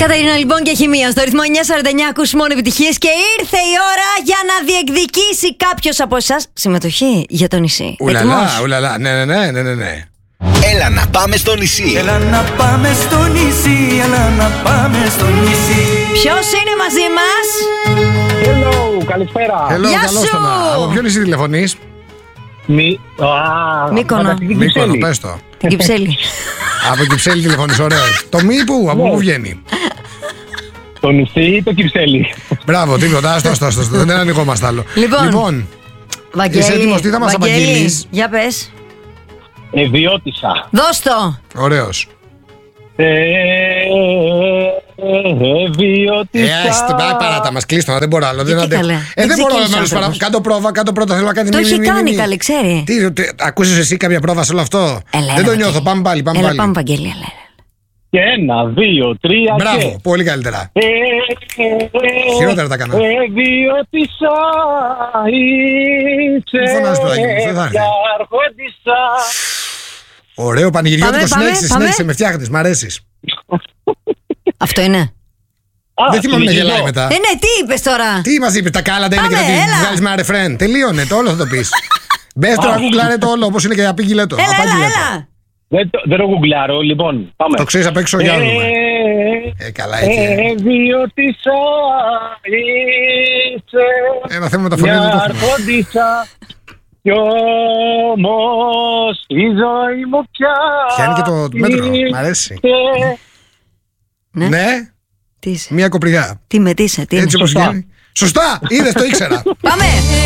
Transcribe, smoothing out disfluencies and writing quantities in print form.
Κατερίνα λοιπόν και Χημεία στο ρυθμό 949 ακούς μόνο επιτυχίες και ήρθε η ώρα για να διεκδικήσει κάποιος από εσάς συμμετοχή για το νησί. Ουλαλά, ναι. Έλα να πάμε στο νησί. Έλα να πάμε στο νησί, έλα να πάμε στο νησί. Ποιος είναι μαζί μας? Hello, καλησπέρα. Γεια καλώς σου. το να. Από ποιο νησί τηλεφωνείς? Μύκονο. Μύκονο, πες το. Την Κυψέλη. Από Κυψέλη τηλεφωνείς, ωραίος. Το μη που, από πού βγαίνει? Το νησί ή το Κυψέλη? Μπράβο, τίποτα, άστο, δεν ανοιγόμαστε άλλο. Λοιπόν, Βαγγέλη, είσαι έτοιμος, τι θα μας απαγγείλεις? Για πες. Ευιώτησα. Δώσ' το. Ωραίος. Ευιώτησα. Παράτα μας, κλείστο, δεν μπορώ άλλο. Δεν καλέ, δεν μπορώ ξεκίνησε να ο σου παρά. άνθρωπος. Κάτω πρώτα, θέλω να κάνεις Το μη. έχει κάνει καλή, ξέρει. Ακούσεις εσύ κάποια πρόβα σε όλο αυτό? Δεν το νιώθω, πάμε πάλι. Έλα, πάμε Βαγγέλη, έλα. Και 1, 2, 3. Μπράβο, πολύ καλύτερα. Χειρότερα τα έκανα. Ευιώτησα Μη φωνάζεις, παιδάκι μου, δεν θα έρθει. αρχόντισα. Ωραίο πανηγυριώτικο, Πάμε, συνέχισε, με φτιάχνεις, μ' αρέσεις. Αυτό είναι. Δεν θυμάμαι να γελάει μετά. Ναι, τι είπες τώρα? Τι μας είπες, τα κάλαντα είναι και Πάμε, θα τη έλα. βγάλεις με ένα ρεφρέν? Τελείωνε, το όλο θα το πεις. Μπες τώρα, γκουγκλάρε το όλο, όπως είναι και απήγγειλε το. Έλα. Δεν το γκουγκλάρω, λοιπόν. Πάμε. Το ξέρεις απ' έξω, για να δούμε. Καλά, έτσι. Ευιώτησα είσαι Ένα θέμα με τα φωνή δεν το μια έχουμε. αρχόντισα. Κι όμως η ζωή μου πια Πιάνει και το μέτρο, μ' αρέσει. Ναι. Ναι, Τι είσαι? μία κοπριά. Τι με τι είσαι, τι είναι? Έτσι όπως βγαίνει. Σωστά, είδες, το ήξερα. Πάμε.